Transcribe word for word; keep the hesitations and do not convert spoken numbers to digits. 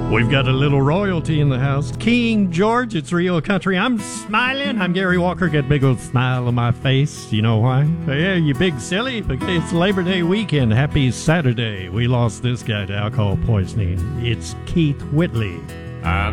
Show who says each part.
Speaker 1: We've got a little royalty in the house. King George, it's real country. I'm smiling. I'm Gary Walker. Got a big old smile on my face. You know why? Yeah, you big silly. It's Labor Day weekend. Happy Saturday. We lost this guy to alcohol poisoning. It's Keith Whitley.
Speaker 2: I